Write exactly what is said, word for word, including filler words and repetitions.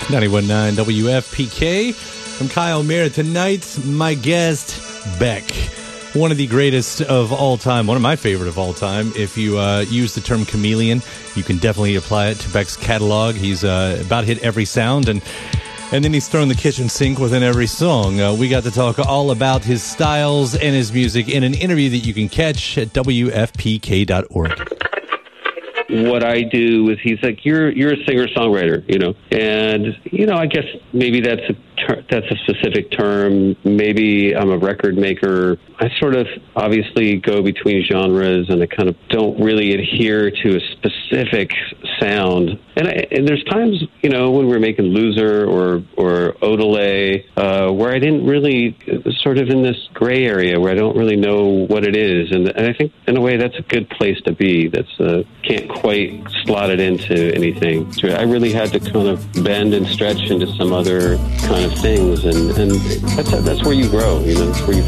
ninety-one point nine W F P K. I'm Kyle Mira. Tonight, my guest, Beck. One of the greatest of all time. One of my favorite of all time. If you uh, use the term chameleon, you can definitely apply it to Beck's catalog. He's uh, about hit every sound, and and then he's thrown the kitchen sink within every song. Uh, we got to talk all about his styles and his music in an interview that you can catch at W F P K dot org. What I do is he's like, you're you're a singer-songwriter, you know, and, you know, I guess maybe that's a ter- that's a specific term. Maybe I'm a record maker. I sort of obviously go between genres, and I kind of don't really adhere to a specific sound. And, I, and there's times, you know, when we're making Loser or or Odelay, uh, where I didn't really, sort of in this gray area where I don't really know what it is. And, and I think, in a way, that's a good place to be. That's uh, can't quite slot it into anything. I really had to kind of bend and stretch into some other kind of things, and, and that's that's where you grow, you know, that's where you